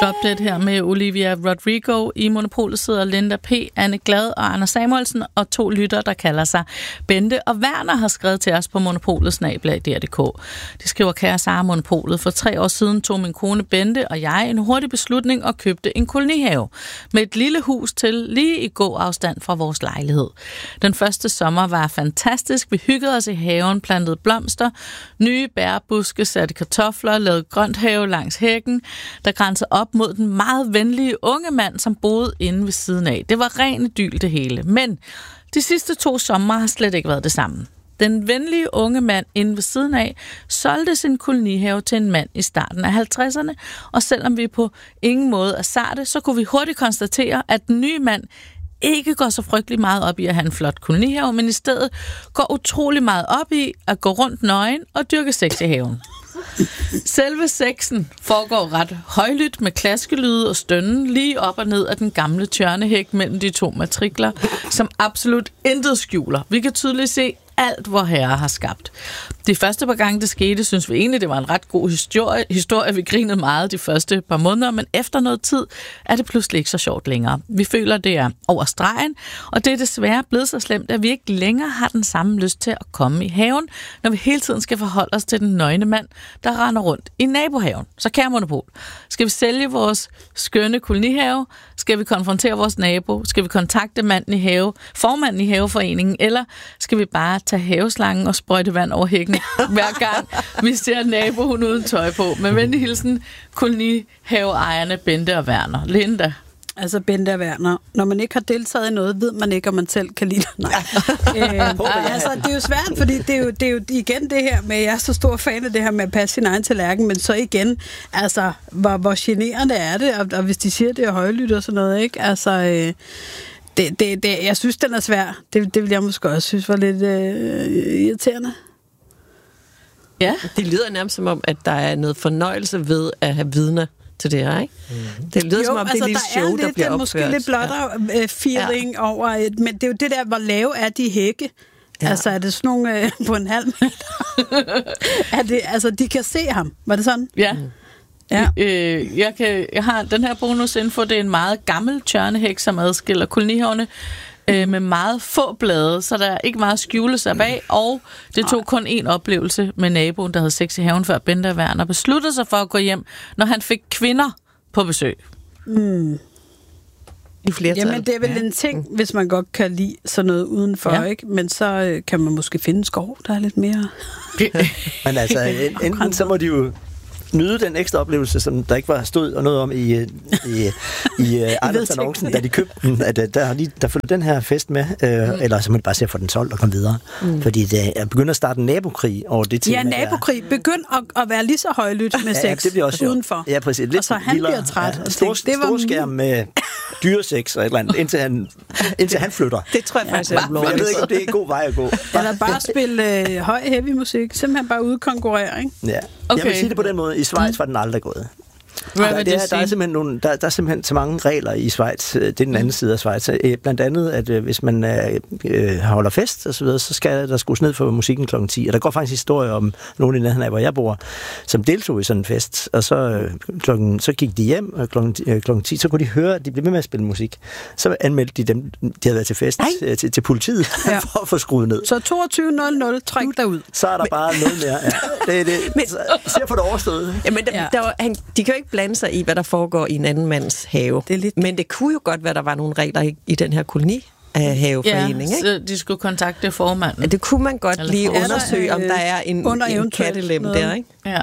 Droplet her med Olivia Rodrigo. I Monopolet sidder Linda P., Anne Glad og Anders Samuelsen, og 2 lyttere, der kalder sig Bente og Werner, har skrevet til os på monopolet@dr.dk. De skriver: Kære Sara Monopolet, for 3 år siden tog min kone Bente og jeg en hurtig beslutning og købte en kolonihave med et lille hus til lige i gåafstand fra vores lejlighed. Den første sommer var fantastisk. Vi hyggede os i haven, plantede blomster, nye bærbuske, satte kartofler, lavede grønt have langs hækken, der grænser op mod den meget venlige unge mand, som boede inde ved siden af. Det var ren idyl det hele. Men de sidste 2 sommer har slet ikke været det samme. Den venlige unge mand inde ved siden af solgte sin kolonihave til en mand i starten af 50'erne, og selvom vi på ingen måde er sarte, så kunne vi hurtigt konstatere, at den nye mand ikke går så frygtelig meget op i at have en flot kolonihave, men i stedet går utrolig meget op i at gå rundt nøgen og dyrke sex i haven. Selve sexen foregår ret højlydt med klaskelyde og stønnen lige op og ned af den gamle tjørnehæk mellem de 2 matrikler, som absolut intet skjuler. Vi kan tydeligt se alt, hvor Herre har skabt. De første par gange, det skete, synes vi egentlig, det var en ret god historie. Vi grinede meget de første par måneder, men efter noget tid er det pludselig ikke så sjovt længere. Vi føler, det er over stregen, og det er desværre blevet så slemt, at vi ikke længere har den samme lyst til at komme i haven, når vi hele tiden skal forholde os til den nøgne mand, der render rundt i nabohaven. Så kære Monopol, skal vi sælge vores skønne kolonihave? Skal vi konfrontere vores nabo? Skal vi kontakte formanden i haveforeningen? Eller skal vi bare tage haveslangen og sprøjte vand over hækken, hver gang vi ser naboen uden tøj på? Med venlig hilsen, kolonihaveejerne Bente og Werner. Linda? Altså Bente og Werner, når man ikke har deltaget i noget, ved man ikke, om man selv kan lide det. Nej. Altså, det er jo svært, fordi det er jo igen det her med, jeg er så stor fan af det her med at passe sin egen tallerken, men så igen, altså, hvor generende er det, og hvis de siger, det er højlydt og sådan noget, ikke? Altså, jeg synes, den er svær. Det vil jeg måske også synes var lidt irriterende. Ja. Det lyder nærmest som om, at der er noget fornøjelse ved at have vidner til det her, ikke? Det lyder som om, det er et lille show, der bliver opført. Måske lidt blottere feeling over, men det er jo det der, hvor lave er de hække. Ja. Altså, er det sådan nogle på en halv meter? Altså, de kan se ham. Var det sådan? Ja. Ja. Jeg har den her bonusinfo, det er en meget gammel tjørnehæk, som adskiller kolonihaverne med meget få blade, så der er ikke meget skjule sig bag, og det tog kun én oplevelse med naboen, der havde sex i haven, før Bente og Werner besluttede sig for at gå hjem, når han fik kvinder på besøg. I flertal. Jamen, det er vel en ting, hvis man godt kan lide sådan noget udenfor, ikke? Men så kan man måske finde en skov, der er lidt mere... Men altså, enten så må de jo nyde den ekstra oplevelse, som der ikke var stod noget om i Anders annoncen, da de købte den, at der følger den her fest med, eller så må de bare se at få den solgt og komme videre. Fordi det er begyndt at starte en nabokrig over det tema. Ja, nabokrig. Begynd at være lige så højlydt med sex det bliver også udenfor. Ja, præcis. Lidt og så han bliver træt. Ja, storskærm med dyresex og et eller andet, indtil han flytter. Det tror jeg faktisk er men jeg ved ikke, om det er en god vej at gå. Eller bare spille høj heavy musik. Simpelthen bare udkonkurrere, ikke? Ja. Okay. Jeg vil sige det på den måde. I Schweiz var den aldrig gået. Der er simpelthen så mange regler i Schweiz. Det er den anden side af Schweiz. Blandt andet, at hvis man holder fest og så videre, så skal der skrues ned for musikken kl. 10. Og der går faktisk historie om nogen i nærheden af, hvor jeg bor, som deltog i sådan en fest. Og så gik de hjem, og kl. 10, så kunne de høre, at de blev ved med at spille musik. Så anmeldte de dem, de havde været til fest, til politiet, for at få skruet ned. Så 22.00, træk derud. Så er der bare noget mere. Ja. Det. Så for det overstået. Jamen, de kan jo ikke blande sig i, hvad der foregår i en anden mands have. Men det kunne jo godt være, der var nogle regler i den her kolonihaveforening, ikke? Så de skulle kontakte formanden. Ja, det kunne man godt lige undersøge, om der er en kattelem der, ikke? Ja.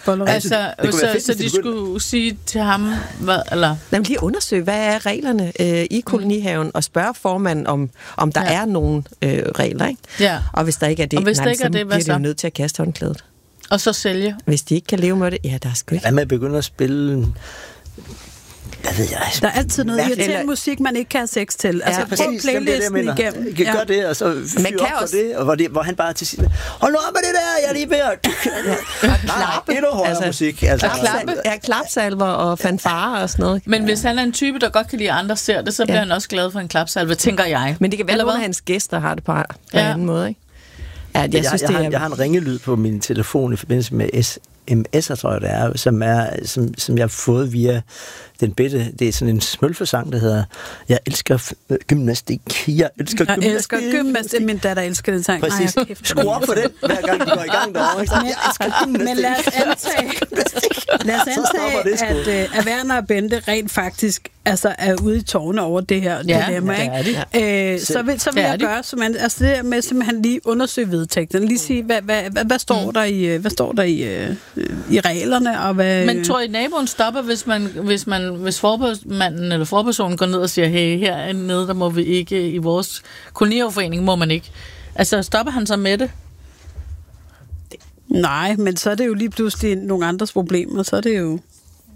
Så de skulle sige til ham, hvad, eller? Jamen, lige undersøge, hvad er reglerne i kolonihaven, og spørge formanden, om der er nogle regler, ikke? Ja. Og hvis der ikke er det, så bliver de jo nødt til at kaste håndklædet. Og så sælge. Hvis de ikke kan leve med det, der er sgu ikke. Hvad med at begynde at spille... Hvad ved jeg? Der er altid noget irriterende musik, man ikke kan have sex til. Altså, prøv playlisten igennem. Gør det, og så fyr op for det, og hvor han bare til sidst... Hold nu op med det der, jeg er lige ved at... klappe. Endnu højere musik. Altså. Klapsalver og fanfarer og sådan noget. Men hvis han er en type, der godt kan lide, at andre ser det, så bliver han også glad for en klapsalve, tænker jeg. Men det kan være, at hans gæster har det på en anden måde, ikke? Ja, jeg har en ringelyd på min telefon i forbindelse med MS'er, tror jeg det er, som jeg har fået via den bitte, det er sådan en smølfesang, der hedder Jeg elsker gymnastik, jeg elsker gymnastik. Min datter elsker den sang. Præcis. Skru op for den, hver gang de går i gang derovre. Jeg elsker gymnastik. Men lad os antage at Werner og Bente rent faktisk er ude i tårne over det her dilemma. Så vil jeg gøre, som man, det der med simpelthen lige undersøge vedtægterne, lige sige, hvad står der i reglerne, og hvad... Men tror I, naboen stopper, hvis formanden eller forpersonen går ned og siger, hey, hernede, der må vi ikke, i vores kolonihaveforening må man ikke. Altså, stopper han så med det? Nej, men så er det jo lige pludselig nogle andres problemer, så er det jo...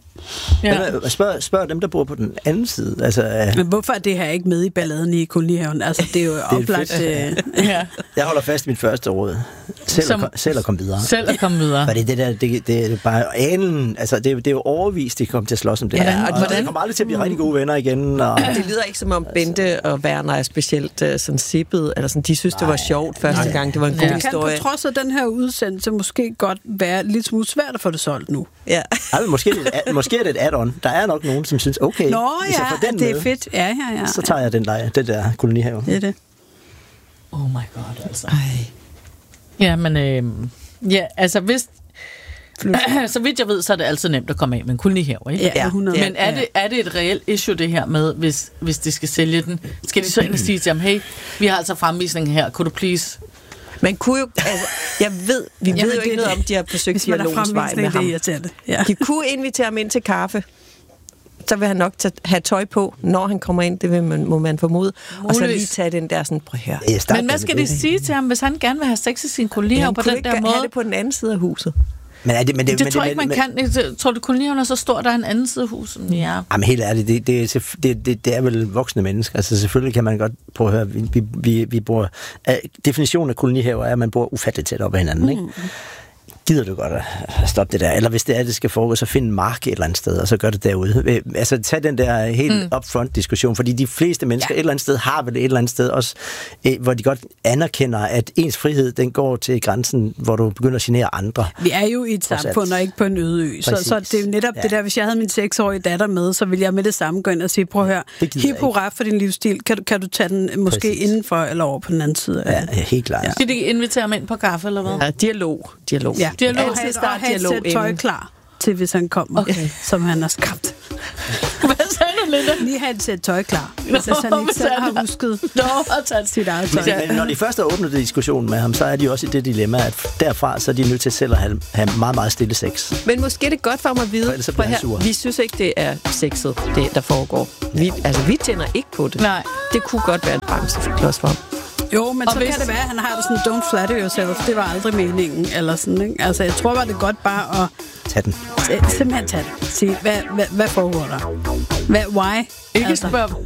Ja. Spørg dem, der bor på den anden side. Altså, men hvorfor er det her ikke med i balladen i kolonihaven? Altså, det er jo oplagt... Jeg holder fast i mit første råd. Selv at komme videre. Selv at komme videre. Fordi det der, det er bare anen... Altså, det er jo overvist, de kommer til at slås om det her. Og de kommer aldrig til at blive rigtig gode venner igen. Og... Det lyder ikke som om Bente og Werner er specielt sådan sippet, eller sådan, de synes, det var sjovt første gang. Det var en god historie. Det kan på trods af den her udsendelse måske godt være lidt smule svært at få det solgt nu. Ja. Måske er det et add-on. Der er nok nogen, som synes, okay, hvis jeg får den det er fedt. Ja. Så tager jeg den der kolonihave. Det er det. Oh my god, altså. Ja, men altså hvis... så vidt jeg ved, så er det altid nemt at komme af med en kolonihave, ikke? Ja, 100. Men er det et reelt issue, det her med, hvis de skal sælge den? Skal de så ind og sige til ham, hey, vi har altså fremvisningen her, kunne du please... Man kunne jo, vi ved jo ikke noget om, de har forsøgt dialogens vej med ham. De kunne invitere ham ind til kaffe. Så vil han nok have tøj på, når han kommer ind, det må man formode. Og så lige tage den der sådan, prøv her. Men hvad skal de sige til ham, hvis han gerne vil have sex i sin kolonihave på den der måde? Han det på den anden side af huset. Det tror jeg ikke, man kan. Tror du, kolonihaven er så stor, der er en anden side af huset? Ja. Jamen helt ærligt, det er vel voksne mennesker. Altså selvfølgelig kan man godt prøve at høre, vi bor... Definitionen af kolonihaver er, at man bor ufatteligt tæt op ad hinanden, ikke? Gider du godt at stoppe det der? Eller hvis det skal foregå, så find en mark et eller andet sted, og så gør det derude. Altså tag den der helt upfront diskussion, fordi de fleste mennesker et eller andet sted har vel et eller andet sted også, hvor de godt anerkender, at ens frihed, den går til grænsen, hvor du begynder at genere andre. Vi er jo i et samfund, og ikke på en øde ø. Så det er jo netop det der, hvis jeg havde min 6-årige datter med, så ville jeg med det samme gå ind og sige, prøv at høre, hip hurra for din livsstil, kan du tage den måske indenfor eller over på den anden side? Ja, helt klart. Skal de invitere ham ind på kaffe, eller hvad? Ja, dialog. Ja. Dialog til at starte dialog. Og have et tøj klar til, hvis han kommer, som han har skabt. Hvad sagde du, Linda? Lige have et sæt tøj klar, hvis han ikke selv har husket sit eget tøj. Men når de først har åbnet diskussionen med ham, så er de også i det dilemma, at derfra så er de nødt til selv at have meget, meget stille sex. Men måske er det godt for mig at vide, vi synes ikke, det er sexet, det der foregår. Vi tænder ikke på det. Nej. Det kunne godt være en bremseklods for ham. Jo, men så kan det være, at han har det sådan, don't flatter yourself, det var aldrig meningen, eller sådan, ikke? Altså, jeg tror bare, det er godt bare at... Tag den. Simpelthen tage den. Sige, hvad foregår der? Why? Ikke spørge,